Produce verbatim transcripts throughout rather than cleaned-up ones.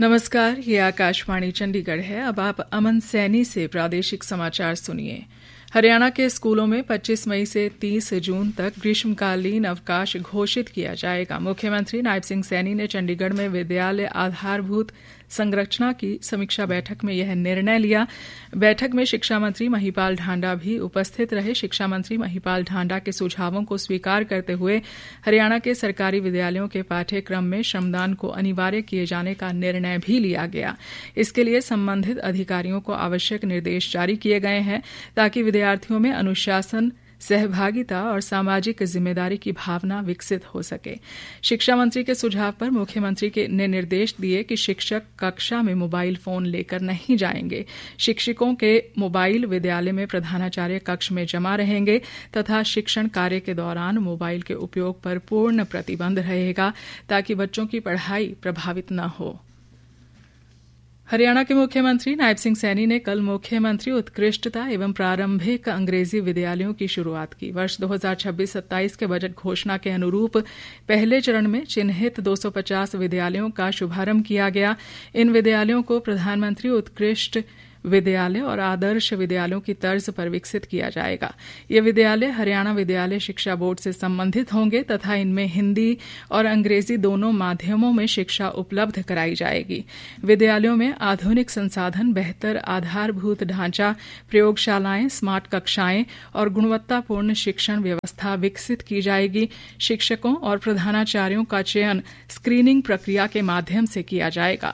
नमस्कार, ये आकाशवाणी चंडीगढ़ है। अब आप अमन सैनी से प्रादेशिक समाचार सुनिए। हरियाणा के स्कूलों में पच्चीस मई से तीस जून तक ग्रीष्मकालीन अवकाश घोषित किया जाएगा। मुख्यमंत्री नायब सिंह सैनी ने चंडीगढ़ में विद्यालय आधारभूत संरचना की समीक्षा बैठक में यह निर्णय लिया। बैठक में शिक्षा मंत्री महिपाल ढांडा भी उपस्थित रहे। शिक्षा मंत्री महिपाल ढांडा के सुझावों को स्वीकार करते हुए हरियाणा के सरकारी विद्यालयों के पाठ्यक्रम में श्रमदान को अनिवार्य किए जाने का निर्णय भी लिया गया। इसके लिए संबंधित अधिकारियों को आवश्यक निर्देश जारी किए गए हैं ताकि विद्यार्थियों में अनुशासन, सहभागिता और सामाजिक जिम्मेदारी की भावना विकसित हो सके। शिक्षा मंत्री के सुझाव पर मुख्यमंत्री के ने निर्देश दिए कि शिक्षक कक्षा में मोबाइल फोन लेकर नहीं जाएंगे। शिक्षकों के मोबाइल विद्यालय में प्रधानाचार्य कक्ष में जमा रहेंगे तथा शिक्षण कार्य के दौरान मोबाइल के उपयोग पर पूर्ण प्रतिबंध रहेगा ताकि बच्चों की पढ़ाई प्रभावित न हो। हरियाणा के मुख्यमंत्री नायब सिंह सैनी ने कल मुख्यमंत्री उत्कृष्टता एवं प्रारंभिक अंग्रेजी विद्यालयों की शुरुआत की। वर्ष दो हज़ार छब्बीस सत्ताईस के बजट घोषणा के अनुरूप पहले चरण में चिन्हित दो सौ पचास विद्यालयों का शुभारंभ किया गया। इन विद्यालयों को प्रधानमंत्री उत्कृष्ट विद्यालय और आदर्श विद्यालयों की तर्ज पर विकसित किया जाएगा। ये विद्यालय हरियाणा विद्यालय शिक्षा बोर्ड से संबंधित होंगे तथा इनमें हिंदी और अंग्रेजी दोनों माध्यमों में शिक्षा उपलब्ध कराई जाएगी। विद्यालयों में आधुनिक संसाधन, बेहतर आधारभूत ढांचा, प्रयोगशालाएं, स्मार्ट कक्षाएं और गुणवत्तापूर्ण शिक्षण व्यवस्था विकसित की जाएगी। शिक्षकों और प्रधानाचार्यों का चयन स्क्रीनिंग प्रक्रिया के माध्यम से किया जाएगा।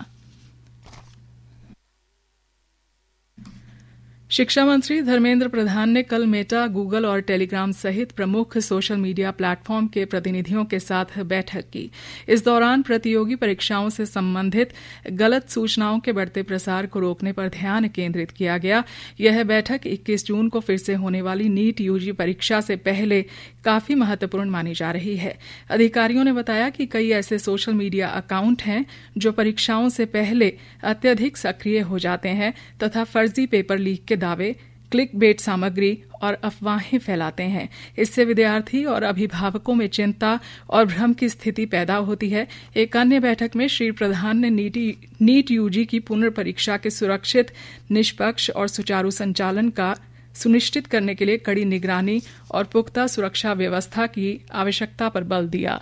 शिक्षा मंत्री धर्मेंद्र प्रधान ने कल मेटा, गूगल और टेलीग्राम सहित प्रमुख सोशल मीडिया प्लेटफॉर्म के प्रतिनिधियों के साथ बैठक की। इस दौरान प्रतियोगी परीक्षाओं से संबंधित गलत सूचनाओं के बढ़ते प्रसार को रोकने पर ध्यान केंद्रित किया गया। यह बैठक इक्कीस जून को फिर से होने वाली नीट यूजी परीक्षा से पहले काफी महत्वपूर्ण मानी जा रही है। अधिकारियों ने बताया कि कई ऐसे सोशल मीडिया अकाउंट हैं जो परीक्षाओं से पहले अत्यधिक सक्रिय हो जाते हैं तथा फर्जी पेपर लीक के दावे, क्लिक बेट सामग्री और अफवाहें फैलाते हैं। इससे विद्यार्थी और अभिभावकों में चिंता और भ्रम की स्थिति पैदा होती है। एक अन्य बैठक में श्री प्रधान ने नीट यूजी की पुनर्परीक्षा के सुरक्षित, निष्पक्ष और सुचारू संचालन का सुनिश्चित करने के लिए कड़ी निगरानी और पुख्ता सुरक्षा व्यवस्था की आवश्यकता पर बल दिया।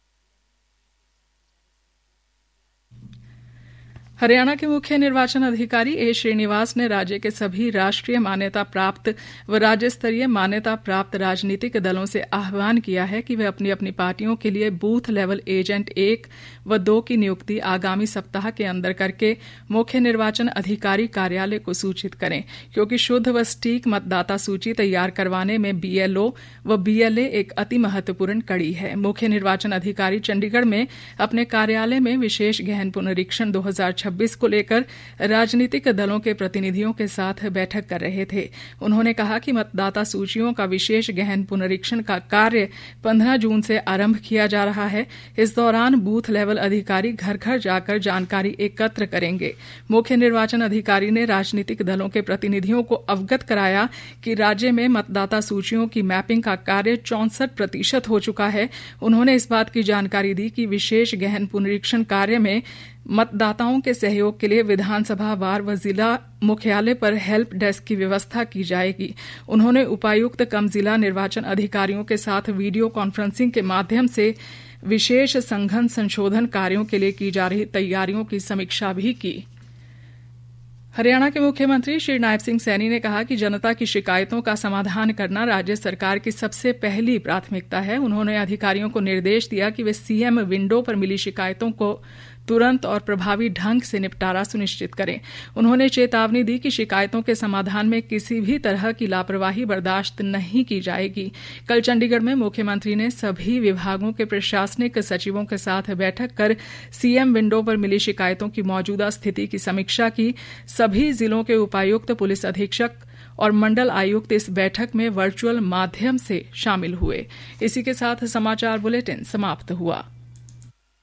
हरियाणा के मुख्य निर्वाचन अधिकारी ए श्रीनिवास ने राज्य के सभी राष्ट्रीय मान्यता प्राप्त व राज्य स्तरीय मान्यता प्राप्त राजनीतिक दलों से आह्वान किया है कि वे अपनी अपनी पार्टियों के लिए बूथ लेवल एजेंट एक व दो की नियुक्ति आगामी सप्ताह के अंदर करके मुख्य निर्वाचन अधिकारी कार्यालय को सूचित करें, क्योंकि शुद्ध व सटीक मतदाता सूची तैयार करवाने में बीएलओ व बीएलए एक अति महत्वपूर्ण कड़ी है। मुख्य निर्वाचन अधिकारी चंडीगढ़ में अपने कार्यालय में विशेष गहन पुनरीक्षण दो हज़ार छब्बीस को लेकर राजनीतिक दलों के प्रतिनिधियों के साथ बैठक कर रहे थे। उन्होंने कहा कि मतदाता सूचियों का विशेष गहन पुनरीक्षण का कार्य पंद्रह जून से आरंभ किया जा रहा है। इस दौरान बूथ लेवल अधिकारी घर घर जाकर जानकारी एकत्र करेंगे। मुख्य निर्वाचन अधिकारी ने राजनीतिक दलों के प्रतिनिधियों को अवगत कराया कि राज्य में मतदाता सूचियों की मैपिंग का कार्य चौंसठ प्रतिशत हो चुका है। उन्होंने इस बात की जानकारी दी कि विशेष गहन पुनरीक्षण कार्य में मतदाताओं के सहयोग के लिए विधानसभा वार व जिला मुख्यालय पर हेल्प डेस्क की व्यवस्था की जाएगी। उन्होंने उपायुक्त कम जिला निर्वाचन अधिकारियों के साथ वीडियो कॉन्फ्रेंसिंग के माध्यम से विशेष संघन संशोधन कार्यों के लिए की जा रही तैयारियों की समीक्षा भी की। हरियाणा के मुख्यमंत्री श्री नायब सिंह सैनी ने कहा कि जनता की शिकायतों का समाधान करना राज्य सरकार की सबसे पहली प्राथमिकता है। उन्होंने अधिकारियों को निर्देश दिया कि वे सीएम विंडो पर मिली शिकायतों को तुरंत और प्रभावी ढंग से निपटारा सुनिश्चित करें। उन्होंने चेतावनी दी कि शिकायतों के समाधान में किसी भी तरह की लापरवाही बर्दाश्त नहीं की जाएगी। कल चंडीगढ़ में मुख्यमंत्री ने सभी विभागों के प्रशासनिक सचिवों के साथ बैठक कर सीएम विंडो पर मिली शिकायतों की मौजूदा स्थिति की समीक्षा की। सभी जिलों के उपायुक्त, पुलिस अधीक्षक और मंडल आयुक्त इस बैठक में वर्चुअल माध्यम से शामिल हुए। इसी के साथ समाचार बुलेटिन समाप्त हुआ।